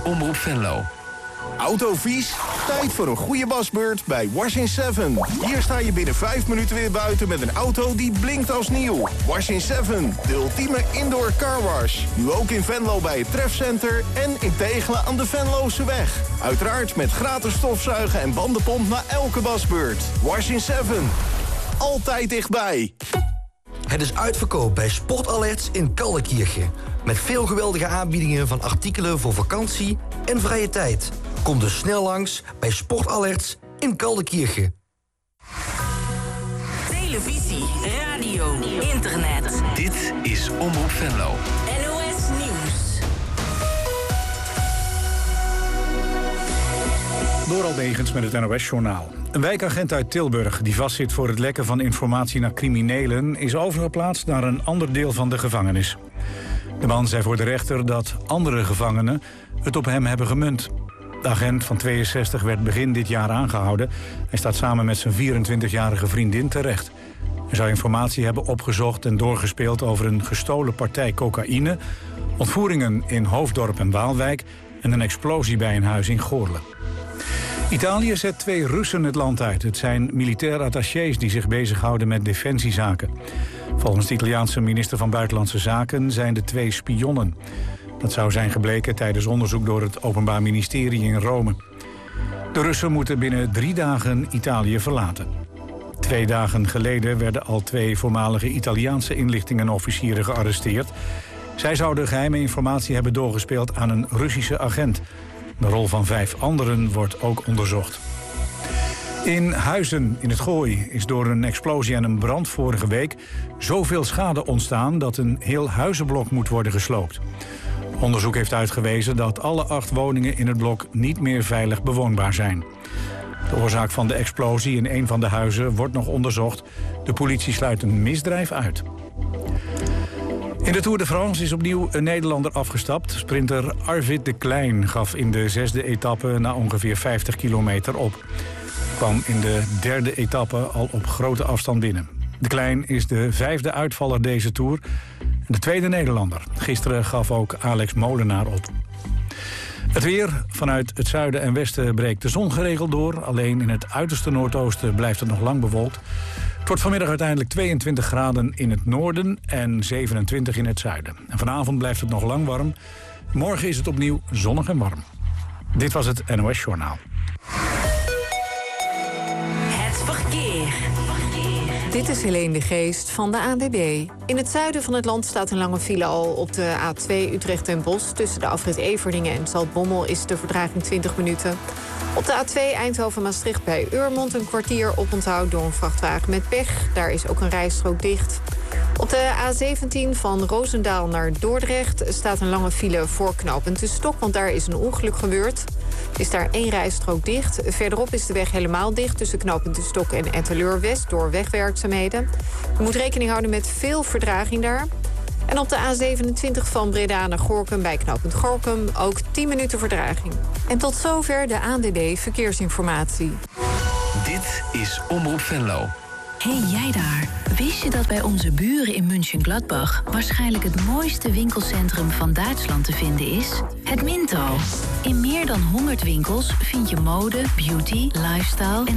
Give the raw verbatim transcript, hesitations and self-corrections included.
Omroep Venlo. Autovies? Tijd voor een goede wasbeurt bij Wash in Seven. Hier sta je binnen vijf minuten weer buiten met een auto die blinkt als nieuw. Wash in Seven, de ultieme indoor carwash. Nu ook in Venlo bij het Trefcenter en in Tegelen aan de Venlose weg. Uiteraard met gratis stofzuigen en bandenpomp na elke wasbeurt. Wash in Seven. Altijd dichtbij. Het is uitverkoop bij Sportalerts in Kaldenkirchen. Met veel geweldige aanbiedingen van artikelen voor vakantie en vrije tijd. Kom dus snel langs bij Sportalerts in Kaldenkirchen. Televisie, radio, internet. Dit is Omroep Venlo. N O S Nieuws. Doral Degens met het N O S-journaal. Een wijkagent uit Tilburg die vastzit voor het lekken van informatie naar criminelen is overgeplaatst naar een ander deel van de gevangenis. De man zei voor de rechter dat andere gevangenen het op hem hebben gemunt. De agent van tweeënzestig werd begin dit jaar aangehouden. Hij staat samen met zijn vierentwintigjarige vriendin terecht. Hij zou informatie hebben opgezocht en doorgespeeld over een gestolen partij cocaïne, ontvoeringen in Hoofddorp en Waalwijk en een explosie bij een huis in Goorlen. Italië zet twee Russen het land uit. Het zijn militair attachés die zich bezighouden met defensiezaken. Volgens de Italiaanse minister van Buitenlandse Zaken zijn de twee spionnen. Dat zou zijn gebleken tijdens onderzoek door het Openbaar Ministerie in Rome. De Russen moeten binnen drie dagen Italië verlaten. Twee dagen geleden werden al twee voormalige Italiaanse inlichtingenofficieren gearresteerd. Zij zouden geheime informatie hebben doorgespeeld aan een Russische agent. De rol van vijf anderen wordt ook onderzocht. In Huizen in het Gooi is door een explosie en een brand vorige week zoveel schade ontstaan dat een heel huizenblok moet worden gesloopt. Onderzoek heeft uitgewezen dat alle acht woningen in het blok niet meer veilig bewoonbaar zijn. De oorzaak van de explosie in een van de huizen wordt nog onderzocht. De politie sluit een misdrijf uit. In de Tour de France is opnieuw een Nederlander afgestapt. Sprinter Arvid de Klein gaf in de zesde etappe na ongeveer vijftig kilometer op. Kwam in de derde etappe al op grote afstand binnen. De Klein is de vijfde uitvaller deze Tour en de tweede Nederlander. Gisteren gaf ook Alex Molenaar op. Het weer. Vanuit het zuiden en westen breekt de zon geregeld door. Alleen in het uiterste noordoosten blijft het nog lang bewolkt. Het wordt vanmiddag uiteindelijk tweeëntwintig graden in het noorden en zevenentwintig in het zuiden. En vanavond blijft het nog lang warm. Morgen is het opnieuw zonnig en warm. Dit was het N O S-journaal. Het verkeer. Dit is Helene de Geest van de A N W B. In het zuiden van het land staat een lange file al op de A twee Utrecht ten Bosch. Tussen de afrit Everdingen en Zaltbommel is de vertraging twintig minuten. Op de A twee Eindhoven-Maastricht bij Urmond een kwartier oponthoud door een vrachtwagen met pech. Daar is ook een rijstrook dicht. Op de A zeventien van Roosendaal naar Dordrecht staat een lange file voor knooppunt De Stok, want daar is een ongeluk gebeurd. Is daar één rijstrook dicht. Verderop is de weg helemaal dicht tussen knooppunt De Stok en Etteleur-West door wegwerkzaamheden. Je moet rekening houden met veel verdraging daar. En op de A zevenentwintig van Breda naar Gorinchem bij knooppunt Gorinchem ook tien minuten verdraging. En tot zover de A N W B Verkeersinformatie. Dit is Omroep Venlo. Hey jij daar, wist je dat bij onze buren in München-Gladbach waarschijnlijk het mooiste winkelcentrum van Duitsland te vinden is? Het Minto. In meer dan honderd winkels vind je mode, beauty, lifestyle en